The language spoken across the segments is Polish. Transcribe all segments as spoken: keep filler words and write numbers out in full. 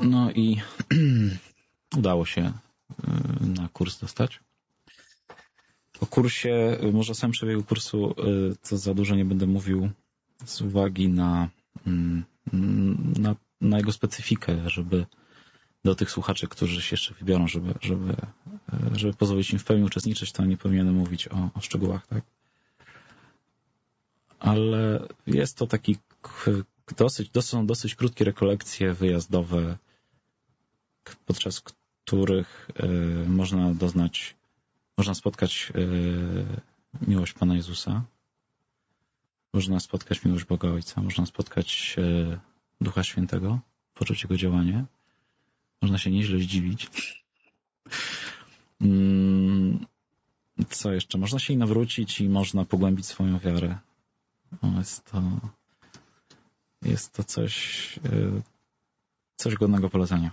No i udało się na kurs dostać. O kursie, może o samym przebiegu kursu, to za dużo nie będę mówił z uwagi na, na, na jego specyfikę, żeby do tych słuchaczy, którzy się jeszcze wybiorą, żeby, żeby, żeby pozwolić im w pełni uczestniczyć, to nie powinienem mówić o, o szczegółach, tak? Ale jest to taki dosyć, to są dosyć krótkie rekolekcje wyjazdowe, podczas których y, można doznać, można spotkać y, miłość Pana Jezusa, można spotkać miłość Boga Ojca, można spotkać y, Ducha Świętego, poczuć Jego działanie, można się nieźle zdziwić. Mm, co jeszcze? Można się i nawrócić i można pogłębić swoją wiarę. O, jest to jest to coś y, coś godnego polecenia.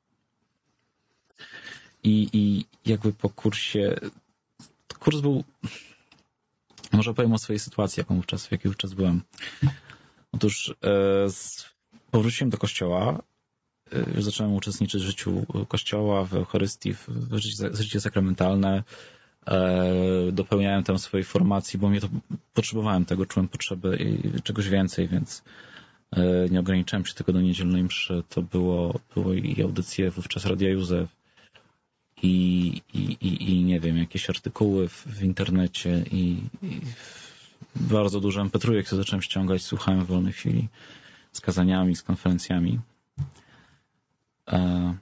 I, I jakby po kursie, kurs był, może opowiem o swojej sytuacji, jaką wówczas, w jakiej wówczas byłem. Otóż e, z, powróciłem do kościoła, e, zacząłem uczestniczyć w życiu kościoła, w Eucharystii, w, w życie, życie sakramentalne, e, dopełniałem tam swojej formacji, bo mnie to, potrzebowałem tego, czułem potrzebę i czegoś więcej, więc e, nie ograniczałem się tylko do niedzielnej mszy. To było, było i audycje wówczas Radia Józef, I, i, i, i nie wiem, jakieś artykuły w, w internecie i, i bardzo dużo em pe trzy, które zacząłem ściągać, słuchałem w wolnej chwili z kazaniami, z konferencjami. E,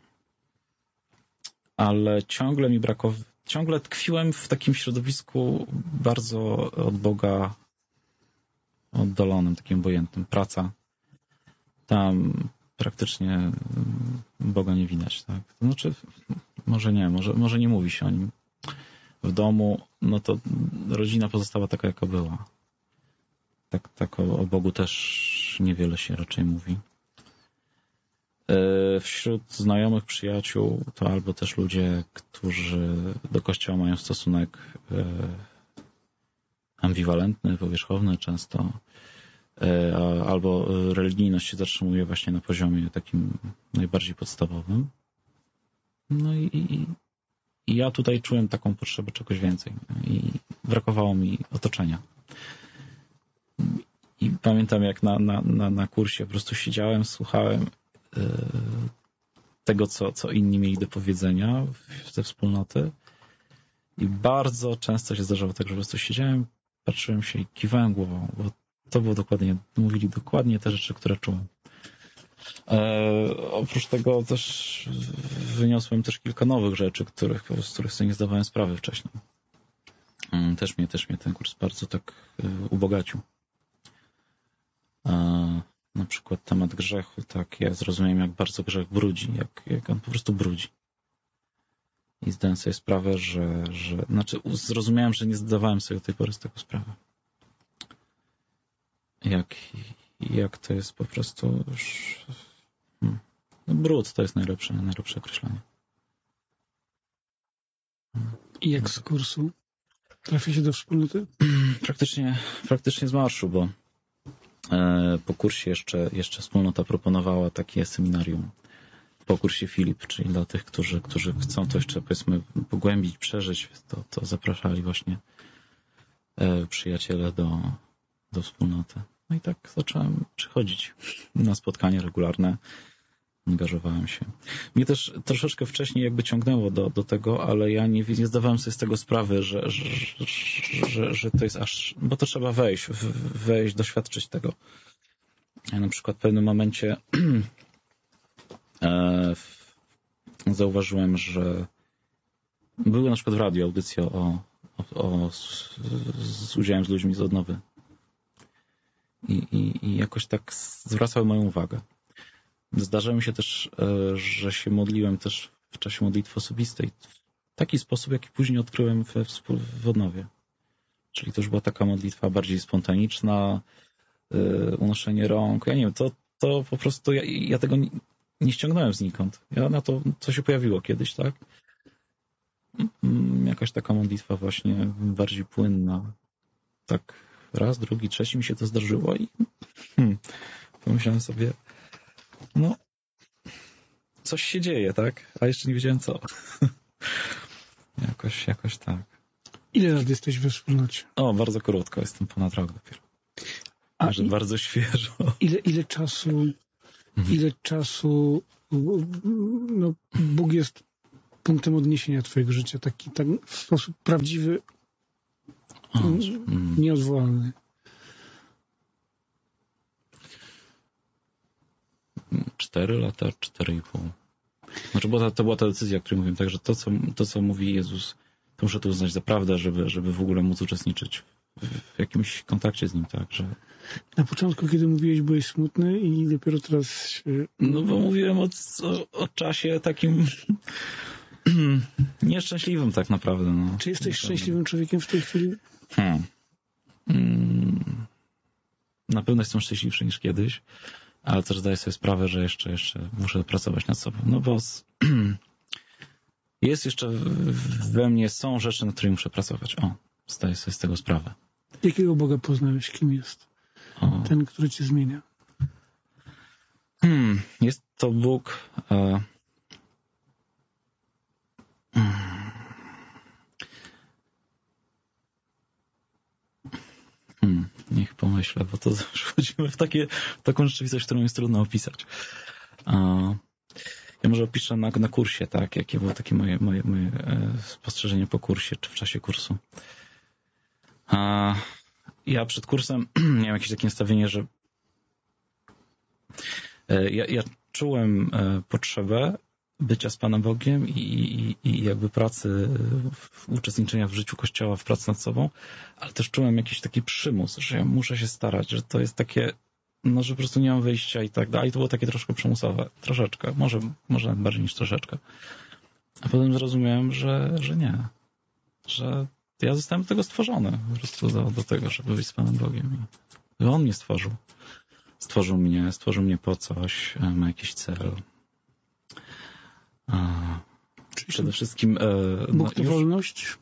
ale ciągle mi brakowało, ciągle tkwiłem w takim środowisku bardzo od Boga oddalonym, takim obojętnym. Praca. Tam praktycznie Boga nie widać, tak? To znaczy, może nie, może, może nie mówi się o nim. W domu, no to rodzina pozostała taka, jaka była. Tak, tak o, o Bogu też niewiele się raczej mówi. Wśród znajomych, przyjaciół to albo też ludzie, którzy do Kościoła mają stosunek ambiwalentny, powierzchowny często, albo religijność się zatrzymuje właśnie na poziomie takim najbardziej podstawowym. No i, i, i ja tutaj czułem taką potrzebę czegoś więcej i brakowało mi otoczenia. I pamiętam, jak na, na, na, na kursie po prostu siedziałem, słuchałem yy, tego, co, co inni mieli do powiedzenia ze wspólnoty i bardzo często się zdarzało tak, że po prostu siedziałem, patrzyłem się i kiwałem głową, bo to było dokładnie, mówili dokładnie te rzeczy, które czułem. E, oprócz tego też wyniosłem też kilka nowych rzeczy, których, z których sobie nie zdawałem sprawy wcześniej. E, też mnie, też mnie ten kurs bardzo tak e, ubogacił. E, na przykład temat grzechu, tak, ja zrozumiałem, jak bardzo grzech brudzi, jak, jak on po prostu brudzi. I zdałem sobie sprawę, że, że, znaczy zrozumiałem, że nie zdawałem sobie do tej pory z tego sprawy. Jak, jak to jest po prostu już... Hmm. No, brud to jest najlepsze, najlepsze określenie. I jak z kursu? Trafi się do wspólnoty? Praktycznie, praktycznie z marszu, bo e, po kursie jeszcze, jeszcze wspólnota proponowała takie seminarium po kursie Filip, czyli dla tych, którzy, którzy chcą to jeszcze, powiedzmy, pogłębić, przeżyć, to, to zapraszali właśnie e, przyjaciele do, do wspólnoty. No i tak zacząłem przychodzić na spotkania regularne, angażowałem się. Mnie też troszeczkę wcześniej jakby ciągnęło do, do tego, ale ja nie, nie zdawałem sobie z tego sprawy, że, że, że, że to jest aż... Bo to trzeba wejść, wejść, doświadczyć tego. Ja na przykład w pewnym momencie e, zauważyłem, że były na przykład w radiu audycje o, o, o z, z udziałem z ludźmi z odnowy. I, i, i jakoś tak zwracały moją uwagę. Zdarzało mi się też, że się modliłem też w czasie modlitwy osobistej w taki sposób, jaki później odkryłem w, w odnowie. Czyli to już była taka modlitwa bardziej spontaniczna, unoszenie rąk. Ja nie wiem, to, to po prostu ja, ja tego nie, nie ściągnąłem znikąd. Ja na to, co się pojawiło kiedyś, tak? Jakaś taka modlitwa właśnie bardziej płynna. Tak raz, drugi, trzeci mi się to zdarzyło i hmm, pomyślałem sobie, no coś się dzieje, tak? A jeszcze nie wiedziałem co. jakoś, jakoś tak. Ile lat jesteś we wspólnocie? O, bardzo krótko, jestem ponad rok dopiero. A Może i, bardzo świeżo. ile, ile czasu, Mhm. ile czasu no, Bóg jest punktem odniesienia twojego życia, taki tak w sposób prawdziwy, O, mm, mm. nieodwołalny. Cztery lata, cztery i pół. Znaczy, bo to, to była ta decyzja, o której mówiłem, tak, że to co, to, co mówi Jezus, to muszę to uznać za prawdę, żeby, żeby w ogóle móc uczestniczyć w, w jakimś kontakcie z Nim, tak, że... Na początku, kiedy mówiłeś, byłeś smutny i dopiero teraz się... No bo mówiłem o, o, o czasie takim nieszczęśliwym tak naprawdę. No. Czy jesteś Naprawdę. szczęśliwym człowiekiem w tej chwili? Hmm. Mm. Na pewno jestem szczęśliwszy niż kiedyś, ale też zdaję sobie sprawę, że jeszcze, jeszcze muszę pracować nad sobą. No bo z... jest jeszcze we mnie, są rzeczy, nad którymi muszę pracować. O, zdaję sobie z tego sprawę. Jakiego Boga poznałeś? Kim jest? O. Ten, który cię zmienia. Hmm. Jest to Bóg... E... Hmm. Niech pomyślę, bo to zawsze wchodzimy w, takie, w taką rzeczywistość, którą jest trudno opisać. E... Ja może opiszę na, na kursie, tak, jakie było takie moje, moje, moje e, spostrzeżenie po kursie, czy w czasie kursu. E... Ja przed kursem miałem jakieś takie nastawienie, że e, ja, ja czułem e, potrzebę bycia z Panem Bogiem i, i, i jakby pracy, w, uczestniczenia w życiu Kościoła, w pracy nad sobą, ale też czułem jakiś taki przymus, że ja muszę się starać, że to jest takie, no, że po prostu nie mam wyjścia i tak dalej. I to było takie troszkę przymusowe. Troszeczkę. Może, może nawet bardziej niż troszeczkę. A potem zrozumiałem, że, że nie. Że ja zostałem do tego stworzony. Po prostu do, do tego, żeby być z Panem Bogiem. I On mnie stworzył. Stworzył mnie, stworzył mnie po coś, ma jakiś cel. A, Czyli przede wszystkim... E, Bóg no, to już... wolność?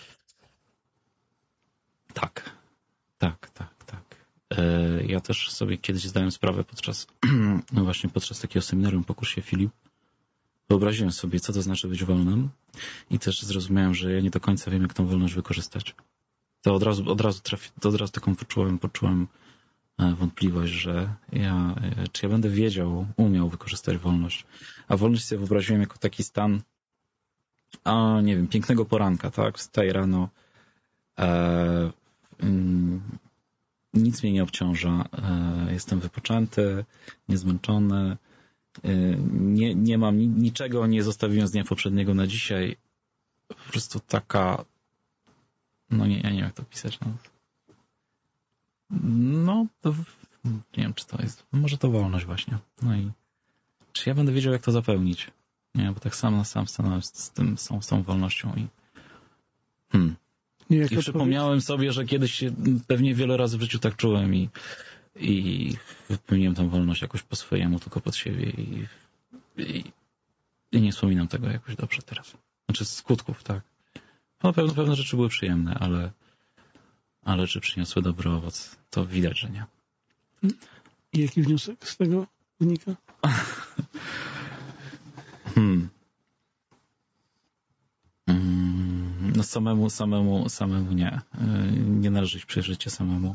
Tak. Tak, tak, tak. E, ja też sobie kiedyś zdałem sprawę podczas, no właśnie podczas takiego seminarium po kursie Filip. Wyobraziłem sobie, co to znaczy być wolnym i też zrozumiałem, że ja nie do końca wiem, jak tą wolność wykorzystać. To od razu, od razu trafi, to od razu taką poczułem, poczułem wątpliwość, że ja, czy ja będę wiedział, umiał wykorzystać wolność. A wolność sobie wyobraziłem jako taki stan, a nie wiem, pięknego poranka, tak? Wstaję rano, e, mm, nic mnie nie obciąża, e, jestem wypoczęty, niezmęczony, e, nie, nie mam niczego, nie zostawiłem z dnia poprzedniego na dzisiaj. Po prostu taka, no nie, ja nie wiem, jak to pisać, no. No, to nie wiem, czy to jest, może to wolność właśnie. No i czy ja będę wiedział, jak to zapełnić? Nie, bo tak sam na sam stanąłem z, z tym, z tą, z tą wolnością i hmm. Nie, I przypomniałem sobie, że kiedyś się pewnie wiele razy w życiu tak czułem i, i wypełniłem tą wolność jakoś po swojemu, tylko pod siebie i, i, i nie wspominam tego jakoś dobrze teraz. Znaczy z skutków, tak. No pewne, pewne rzeczy były przyjemne, ale ale czy przyniosły dobry owoc, to widać, że nie. I jaki wniosek z tego wynika? hmm. No samemu, samemu, samemu nie. Nie należy iść przez życie samemu.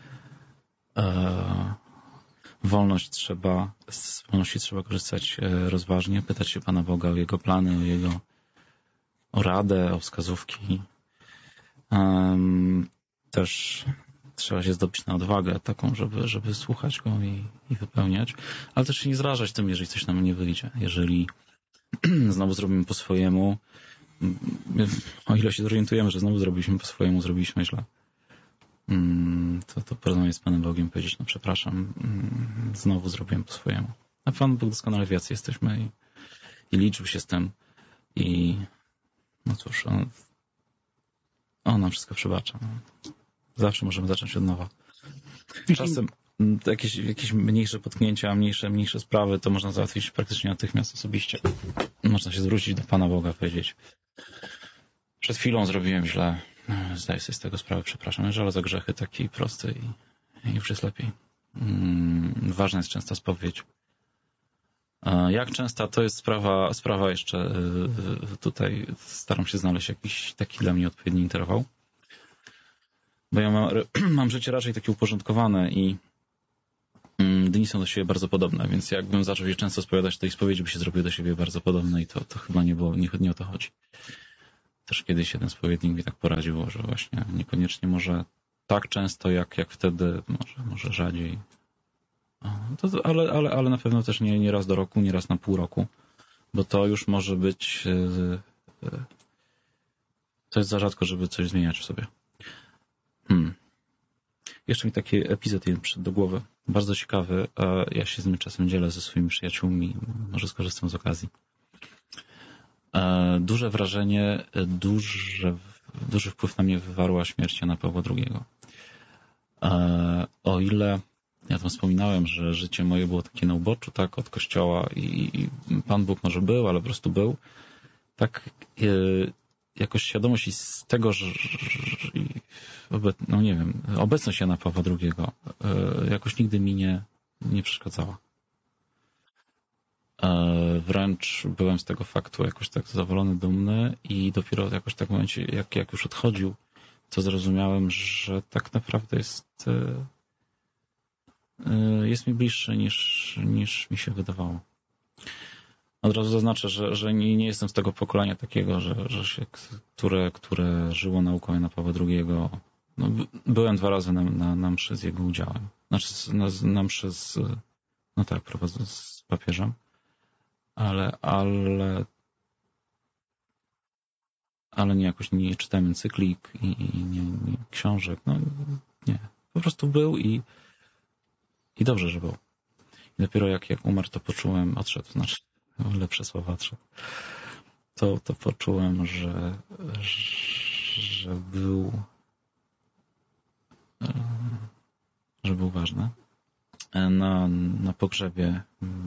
Wolność trzeba, z wolności trzeba korzystać rozważnie, pytać się Pana Boga o Jego plany, o Jego o radę, o wskazówki. Um, też trzeba się zdobyć na odwagę taką, żeby, żeby słuchać Go i, i wypełniać, ale też się nie zrażać tym, jeżeli coś nam nie wyjdzie. Jeżeli znowu zrobimy po swojemu, o ile się zorientujemy, że znowu zrobiliśmy po swojemu, zrobiliśmy źle, to, to porozmawiać z Panem Bogiem, powiedzieć, no przepraszam, znowu zrobiłem po swojemu. A Pan Bóg doskonale wie, jacy jesteśmy i, i liczył się z tym i no cóż, On, on nam wszystko przebacza. Zawsze możemy zacząć od nowa. Czasem jakieś, jakieś mniejsze potknięcia, mniejsze, mniejsze sprawy to można załatwić praktycznie natychmiast osobiście. Można się zwrócić do Pana Boga, powiedzieć: przed chwilą zrobiłem źle, zdaję sobie z tego sprawę, przepraszam, żal za grzechy, taki prosty i, i już jest lepiej. Hmm, ważna jest częsta spowiedź. Jak częsta, to jest sprawa, sprawa jeszcze tutaj, staram się znaleźć jakiś taki dla mnie odpowiedni interwał. Bo ja mam, mam życie raczej takie uporządkowane i dni są do siebie bardzo podobne, więc jakbym zaczął je często spowiadać, to i spowiedzi by się zrobiły do siebie bardzo podobne i to, to chyba nie było, nie, nie o to chodzi. Też kiedyś jeden spowiednik mi tak poradził, że właśnie niekoniecznie może tak często, jak, jak wtedy, może, może rzadziej. To, to, ale, ale, ale na pewno też nie, nie raz do roku, nie raz na pół roku, bo to już może być, to jest za rzadko, żeby coś zmieniać w sobie. Hmm. Jeszcze mi taki epizod jeden przyszedł do głowy, bardzo ciekawy, a ja się z nim czasem dzielę ze swoimi przyjaciółmi, może skorzystam z okazji. Duże wrażenie, duży, duży wpływ na mnie wywarła śmierć Jana Pawła drugiego. O ile ja tam wspominałem, że życie moje było takie na uboczu, tak, od kościoła i, i Pan Bóg może był, ale po prostu był, tak yy, jakoś świadomość i z tego, że, że no nie wiem, obecność Jana Pawła drugiego yy, jakoś nigdy mi nie, nie przeszkadzała. Yy, wręcz byłem z tego faktu jakoś tak zadowolony, dumny i dopiero jakoś tak w momencie, jak, jak już odchodził, to zrozumiałem, że tak naprawdę jest yy, jest mi bliższy niż, niż mi się wydawało. Od razu zaznaczę, że, że nie, nie jestem z tego pokolenia takiego, że, że się, które, które żyło nauką Jana Pawła drugiego. No, byłem dwa razy na, na, na mszy z jego udziałem. Znaczy na, na mszy z, no tak, prowadzę z papieżem, ale, ale, ale nie jakoś nie czytałem encyklik i, i nie, nie książek. No nie. Po prostu był i I dobrze, że był. I dopiero jak, jak umarł, to poczułem, odszedł, znaczy lepsze słowa odszedł, to, to poczułem, że, że był że był ważny. Na, na pogrzebie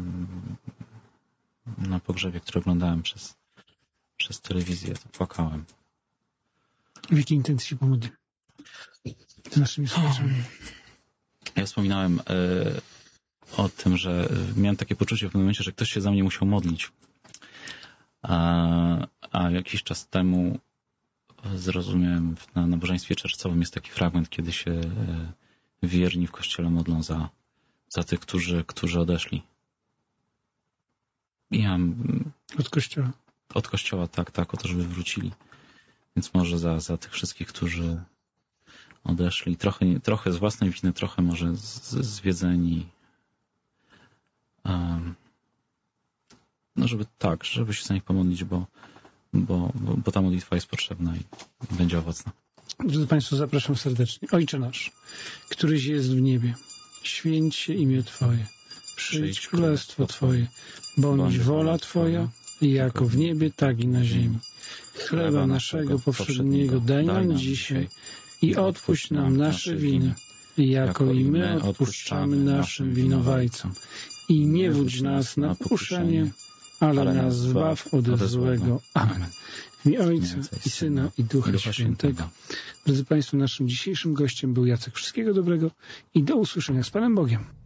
na pogrzebie, który oglądałem przez, przez telewizję, to płakałem. W jakiej intencji się pomodli? Z naszymi słuchaczami. Ja wspominałem y, o tym, że miałem takie poczucie w pewnym momencie, że ktoś się za mnie musiał modlić. A, a jakiś czas temu zrozumiałem, na nabożeństwie czerwcowym jest taki fragment, kiedy się y, wierni w kościele modlą za, za tych, którzy, którzy odeszli. I ja, od kościoła. Od kościoła, tak, tak, o to, żeby wrócili. Więc może za, za tych wszystkich, którzy odeszli. Trochę, trochę z własnej winy, trochę może z, zwiedzeni. Um, no żeby tak, żeby się za nich pomodlić, bo, bo, bo, bo ta modlitwa jest potrzebna i będzie owocna. Drodzy Państwo, zapraszam serdecznie. Ojcze nasz, któryś jest w niebie, święć się imię Twoje, przyjdź królestwo Twoje, bądź wola Twoja, jako w niebie, tak i na ziemi. Chleba naszego powszedniego daj nam dzisiaj i odpuść nam nasze winy, jako i my odpuszczamy naszym winowajcom. I nie wódź nas na pokuszenie, ale nas zbaw ode złego. Amen. W imię Ojca i Syna i Ducha Świętego. Drodzy Państwo, naszym dzisiejszym gościem był Jacek. Wszystkiego dobrego i do usłyszenia z Panem Bogiem.